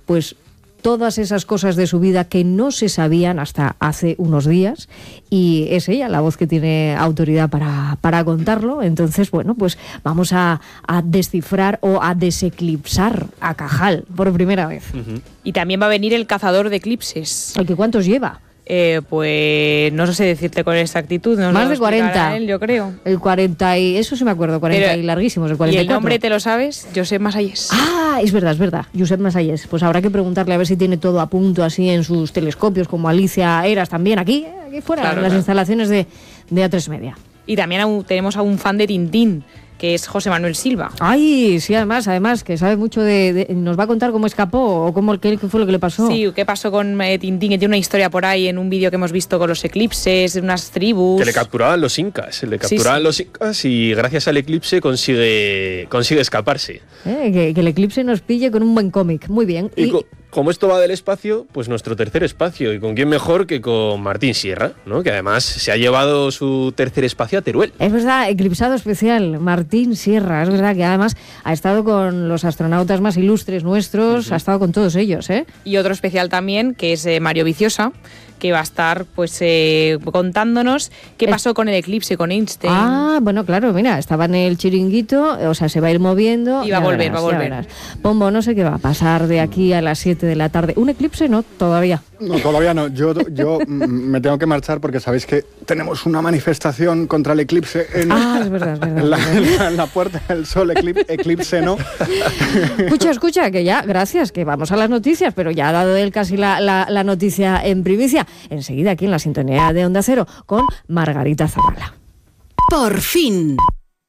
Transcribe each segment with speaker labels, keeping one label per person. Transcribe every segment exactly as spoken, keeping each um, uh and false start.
Speaker 1: pues todas esas cosas de su vida que no se sabían hasta hace unos días, y es ella la voz que tiene autoridad para, para contarlo. Entonces, bueno, pues vamos a, a descifrar o a deseclipsar a Cajal por primera vez.
Speaker 2: Uh-huh. Y también va a venir el cazador de eclipses.
Speaker 1: ¿El que cuántos lleva?
Speaker 2: Eh, pues no sé decirte con exactitud. No
Speaker 1: Más de cuarenta.
Speaker 2: Él, yo creo.
Speaker 1: El cuarenta y... Eso sí me acuerdo, cuarenta Pero, y larguísimos, el cuarenta y cuatro.
Speaker 2: ¿Y el nombre te lo sabes? Josep Masayés.
Speaker 1: Ah, es verdad, es verdad. Josep Masayés. Pues habrá que preguntarle a ver si tiene todo a punto así en sus telescopios, como Alicia Eras también, aquí, aquí fuera, claro, en las claro. instalaciones de, de A tres Media.
Speaker 2: Y también aún tenemos a un fan de Tintín, que es José Manuel Silva.
Speaker 1: Ay, sí, además, además, que sabe mucho de, de... Nos va a contar cómo escapó o cómo, qué, qué fue lo que le pasó.
Speaker 2: Sí, qué pasó con eh, Tintín, que tiene una historia por ahí en un vídeo que hemos visto con los eclipses, unas tribus...
Speaker 3: Que le capturaban los incas, le capturaban sí, sí. los incas y gracias al eclipse consigue, consigue escaparse.
Speaker 1: Eh, que, que el eclipse nos pille con un buen cómic, muy bien.
Speaker 3: Y, y... Co- como esto va del espacio, pues nuestro tercer espacio, y con quién mejor que con Martín Sierra, ¿no? Que además se ha llevado su tercer espacio a Teruel.
Speaker 1: Es verdad, eclipsado especial, Martín Sierra, es verdad que además ha estado con los astronautas más ilustres nuestros, uh-huh. ha estado con todos ellos, ¿eh?
Speaker 2: Y otro especial también, que es eh, Mario Viciosa, que va a estar pues eh, contándonos qué es... pasó con el eclipse, con Einstein.
Speaker 1: Ah, bueno, claro, mira, estaba en el chiringuito, o sea, se va a ir moviendo.
Speaker 2: Y va a volver, verás, va a volver.
Speaker 1: Pombo, no sé qué va a pasar de aquí a las siete de la tarde. ¿Un eclipse? No, todavía.
Speaker 4: No, todavía no. Yo, yo me tengo que marchar porque sabéis que tenemos una manifestación contra el eclipse en,
Speaker 1: ah, es verdad, es verdad,
Speaker 4: en, la,
Speaker 1: es verdad.
Speaker 4: en, la, en la Puerta del Sol, eclipse, eclipse no.
Speaker 1: Escucha, escucha, que ya, gracias, que vamos a las noticias, pero ya ha dado él casi la, la, la noticia en primicia. Enseguida aquí en la sintonía de Onda Cero con Margarita Zavala.
Speaker 5: Por fin.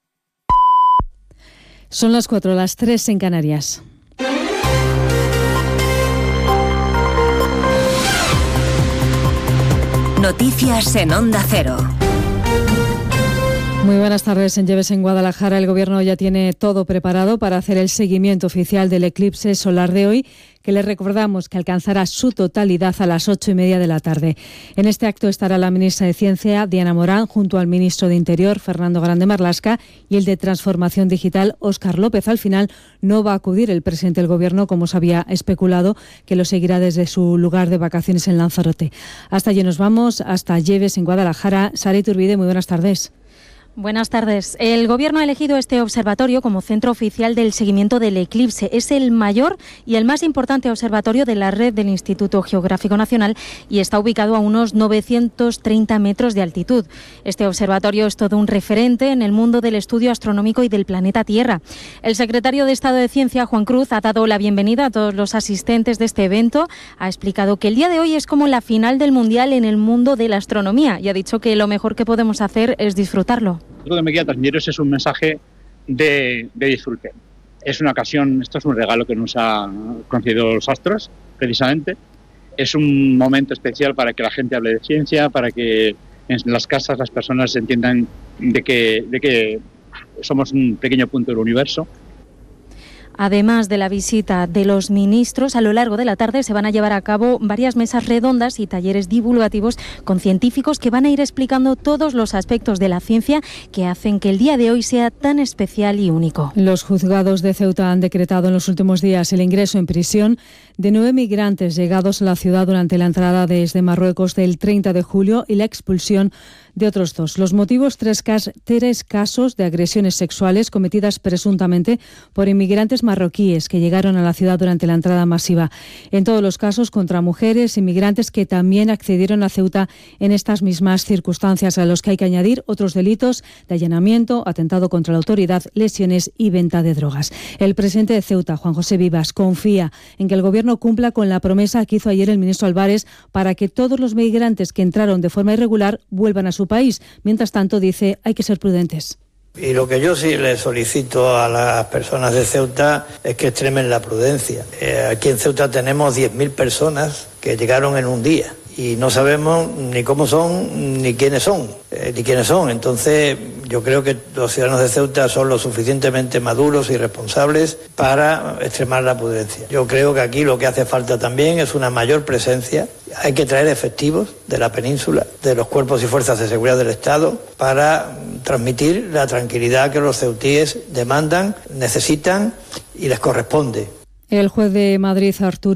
Speaker 6: Son las cuatro, las tres en Canarias.
Speaker 5: Noticias en Onda Cero.
Speaker 6: Muy buenas tardes. En Lleves, en Guadalajara, el Gobierno ya tiene todo preparado para hacer el seguimiento oficial del eclipse solar de hoy, que les recordamos que alcanzará su totalidad a las ocho y media de la tarde. En este acto estará la ministra de Ciencia, Diana Morán, junto al ministro de Interior, Fernando Grande Marlaska, y el de Transformación Digital, Óscar López. Al final no va a acudir el presidente del Gobierno, como se había especulado, que lo seguirá desde su lugar de vacaciones en Lanzarote. Hasta allí nos vamos, hasta Lleves, en Guadalajara. Sara Iturbide, muy buenas tardes.
Speaker 7: Buenas tardes. El Gobierno ha elegido este observatorio como centro oficial del seguimiento del eclipse. Es el mayor y el más importante observatorio de la red del Instituto Geográfico Nacional y está ubicado a unos novecientos treinta metros de altitud. Este observatorio es todo un referente en el mundo del estudio astronómico y del planeta Tierra. El secretario de Estado de Ciencia, Juan Cruz, ha dado la bienvenida a todos los asistentes de este evento. Ha explicado que el día de hoy es como la final del Mundial en el mundo de la astronomía y ha dicho que lo mejor que podemos hacer es disfrutarlo.
Speaker 8: Lo que me quiero transmitiros es un mensaje de, de disfrute. Es una ocasión, esto es un regalo que nos ha concedido los astros, precisamente. Es un momento especial para que la gente hable de ciencia, para que en las casas las personas entiendan de que, de que somos un pequeño punto del universo.
Speaker 7: Además de la visita de los ministros, a lo largo de la tarde se van a llevar a cabo varias mesas redondas y talleres divulgativos con científicos que van a ir explicando todos los aspectos de la ciencia que hacen que el día de hoy sea tan especial y único.
Speaker 6: Los juzgados de Ceuta han decretado en los últimos días el ingreso en prisión de nueve migrantes llegados a la ciudad durante la entrada desde Marruecos del treinta de julio y la expulsión de otros dos. Los motivos, tres, cas- tres casos de agresiones sexuales cometidas presuntamente por inmigrantes marroquíes que llegaron a la ciudad durante la entrada masiva. En todos los casos contra mujeres inmigrantes que también accedieron a Ceuta en estas mismas circunstancias, a los que hay que añadir otros delitos de allanamiento, atentado contra la autoridad, lesiones y venta de drogas. El presidente de Ceuta, Juan José Vivas, confía en que el Gobierno cumpla con la promesa que hizo ayer el ministro Álvarez para que todos los migrantes que entraron de forma irregular vuelvan a su país. Mientras tanto, dice, hay que ser prudentes.
Speaker 9: Y lo que yo sí le solicito a las personas de Ceuta es que extremen la prudencia. Eh, aquí en Ceuta tenemos diez mil personas que llegaron en un día y no sabemos ni cómo son ni quiénes son, eh, ni quiénes son. Entonces yo creo que los ciudadanos de Ceuta son lo suficientemente maduros y responsables para extremar la prudencia. Yo creo que aquí lo que hace falta también es una mayor presencia. Hay que traer efectivos de la península, de los cuerpos y fuerzas de seguridad del Estado, para transmitir la tranquilidad que los ceutíes demandan, necesitan y les corresponde.
Speaker 6: El juez de Madrid, Arturo